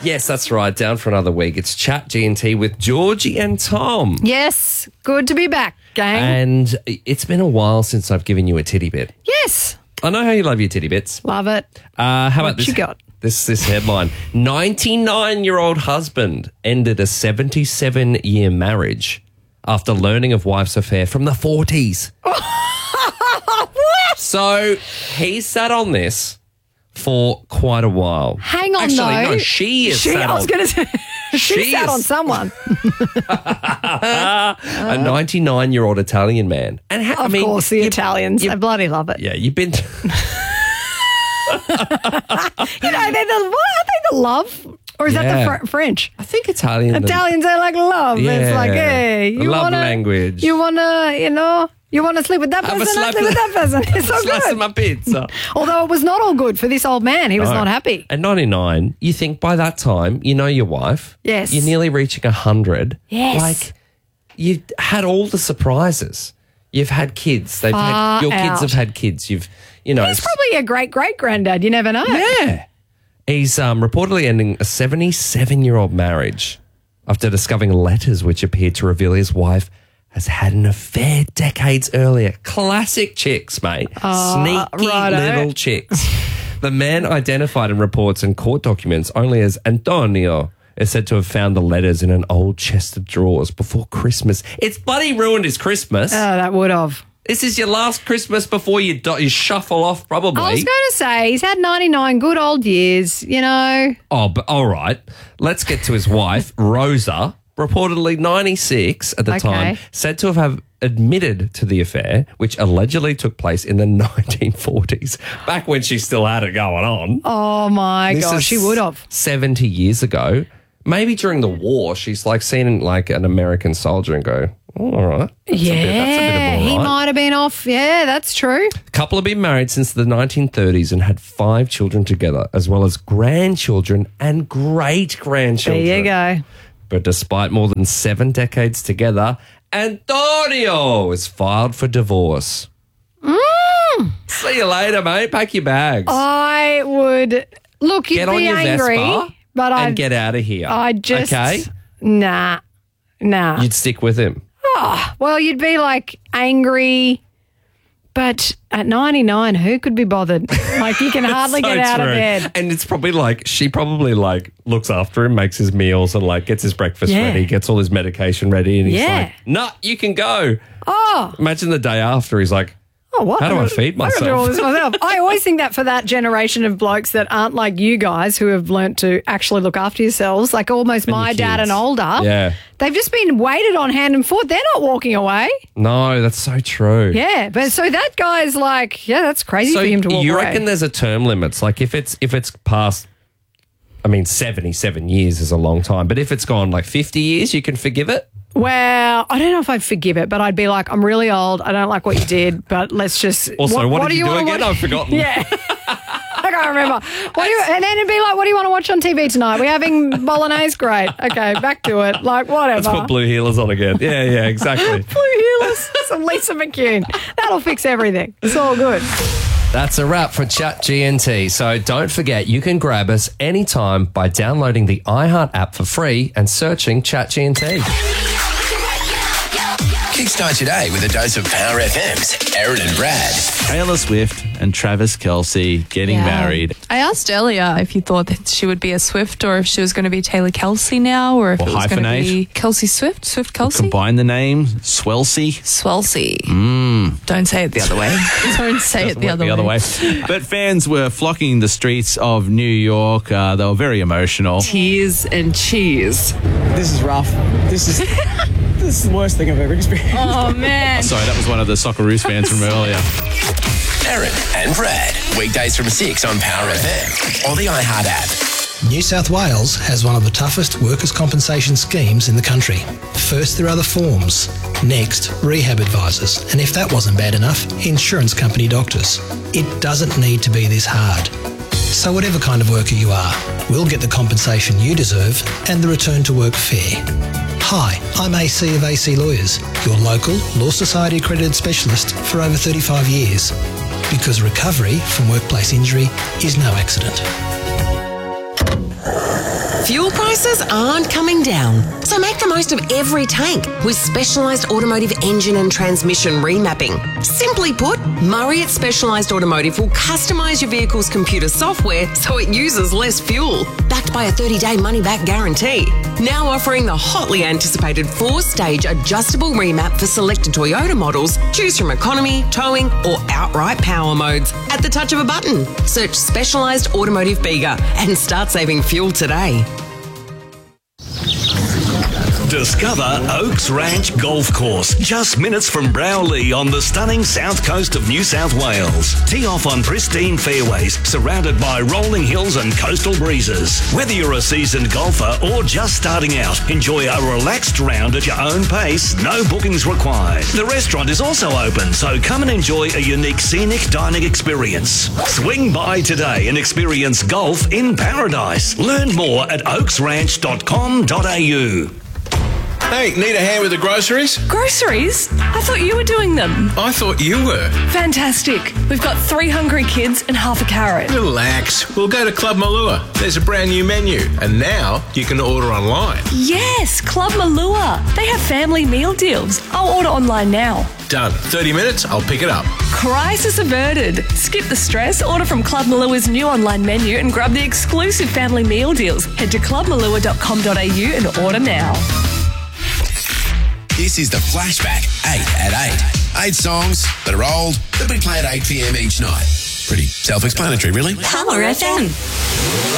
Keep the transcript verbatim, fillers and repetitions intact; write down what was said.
Yes, that's right. Down for another week. It's Chat G and T with Georgie and Tom. Yes, good to be back, gang. And it's been a while since I've given you a titty bit. Yes. I know how you love your titty bits. Love it. Uh, how What about this? you got? This this headline: ninety-nine-year-old husband ended a seventy-seven-year marriage after learning of wife's affair from the forties. What? So he sat on this for quite a while. Hang on, Actually, though. no, she is She, sat I was on going to say, she, She sat is- on someone. a ninety-nine-year-old Italian man. And how, I Of mean, course, the you- Italians. you- I bloody love it. Yeah, you've been. To, You know, they're the, what, are they the love? Or is that Yeah. the fr- French? I think Italian. and- Italians are like love. It's Yeah. like, hey, you Love wanna, language. You want to, you know, you want to sleep with that Have a person, I slap sleep with of- that person. It's so Slice of good. my pizza. Although it was not all good for this old man. He was No. not happy. At ninety-nine, you think by that time, you know your wife. Yes. You're nearly reaching one hundred. Yes. Like, you've had all the surprises. You've had kids. They've had, Far your kids out. have had kids. You've, you know. He's probably a great great granddad. You never know. Yeah. He's um, reportedly ending a seventy-seven-year-old marriage after discovering letters which appear to reveal his wife has had an affair decades earlier. Classic chicks, mate. Sneaky righto. little chicks. The man identified in reports and court documents only as Antonio is said to have found the letters in an old chest of drawers before Christmas. It's bloody ruined his Christmas. Oh, that would have. This is your last Christmas before you, do- you shuffle off, probably. I was going to say, he's had ninety-nine good old years, you know. Oh, but all right. Let's get to his wife, Rosa, reportedly ninety-six at the Okay. time, said to have, have admitted to the affair, which allegedly took place in the nineteen forties, back when she still had it going on. Oh, my This gosh, is she would have. seventy years ago. Maybe during the war, she's like seen like an American soldier and go, oh, all right. That's Yeah, a bit, that's a bit of all he right. might have been off. Yeah, that's true. The couple have been married since the nineteen thirties and had five children together, as well as grandchildren and great-grandchildren. There you go. But despite more than seven decades together, Antonio is filed for divorce. Mm. See you later, mate. Pack your bags. I would look. You'd get on be your angry, Vespa but and I get out of here. I just Okay? nah, nah. You'd stick with him. Well, you'd be like angry, but at ninety-nine, who could be bothered? Like you can hardly So get out of true. bed. And it's probably like, she probably like looks after him, makes his meals and like gets his breakfast Yeah. ready, gets all his medication ready. And he's Yeah. like, nah, you can go. Oh, Imagine the day after he's like, oh, what? How do I gotta- feed I gotta do all myself? this myself. I always think that for that generation of blokes that aren't like you guys who have learnt to actually look after yourselves, like almost my your dad kids. and older. Yeah. They've just been weighted on hand and foot. They're not walking away. no, that's so true. Yeah, but so that guy's like, yeah, that's crazy So for him to walk you away. reckon there's a term limits? Like if it's if it's past, I mean, seventy-seven years is a long time, but if it's gone like fifty years, you can forgive it? Well, I don't know if I'd forgive it, but I'd be like, I'm really old. I don't like what you did, but let's just. Also, what, did you do wanna again? watch- I've forgotten. Yeah. I can't remember. What do you, and then it'd be like, what do you want to watch on T V tonight? We're having bolognese? Great. Okay, back to it. Like, whatever. Let's put blue heelers on again. Yeah, yeah, exactly. Blue heelers. Some Lisa McCune. That'll fix everything. It's all good. That's a wrap for Chat G N T. So don't forget, you can grab us anytime by downloading the iHeart app for free and searching Chat G N T. Kickstart your day with a dose of Power F M's Aaron and Brad. Taylor Swift and Travis Kelce getting Yeah. married. I asked earlier if you thought that she would be a Swift or if she was going to be Taylor Kelsey now or if Or it was going to hyphenate. be Kelsey Swift, Swift Kelsey. Combine the name, Swelsey. Swelsey. Mm. Don't say it the other way. Don't say it the Went other, the other way. But fans were flocking the streets of New York. Uh, they were very emotional. Tears and cheese. This is rough. This is this is the worst thing I've ever experienced. Oh, man. Sorry, that was one of the Socceroos fans from earlier. Aaron and Brad. Weekdays from six on Power F M or the iHeart app. New South Wales has one of the toughest workers' compensation schemes in the country. First, there are the forms. Next, rehab advisors. And if that wasn't bad enough, insurance company doctors. It doesn't need to be this hard. So whatever kind of worker you are, we'll get the compensation you deserve and the return to work fair. Hi, I'm A C of A C Lawyers, your local Law Society accredited specialist for over thirty-five years. Because recovery from workplace injury is no accident. Fuel prices aren't coming down, so make the most of every tank with specialised automotive engine and transmission remapping. Simply put, Murray at Specialised Automotive will customise your vehicle's computer software so it uses less fuel, backed by a thirty-day money-back guarantee. Now offering the hotly anticipated four-stage adjustable remap for selected Toyota models. Choose from economy, towing or outright power modes at the touch of a button. Search Specialised Automotive Bega and start saving fuel today. Discover Oaks Ranch Golf Course, just minutes from Browley on the stunning south coast of New South Wales. Tee off on pristine fairways, surrounded by rolling hills and coastal breezes. Whether you're a seasoned golfer or just starting out, enjoy a relaxed round at your own pace, no bookings required. The restaurant is also open, so come and enjoy a unique scenic dining experience. Swing by today and experience golf in paradise. Learn more at oaks ranch dot com dot a u. Hey, need a hand with the groceries? Groceries? I thought you were doing them. I thought you were. Fantastic. We've got three hungry kids and half a carrot. Relax. We'll go to Club Malua. There's a brand new menu. And now you can order online. Yes, Club Malua. They have family meal deals. I'll order online now. Done. thirty minutes, I'll pick it up. Crisis averted. Skip the stress, order from Club Malua's new online menu and grab the exclusive family meal deals. Head to club malua dot com dot a u and order now. This is the Flashback eight at eight. Eight songs that are old that we play at eight p m each night. Pretty self-explanatory, really. Power F M.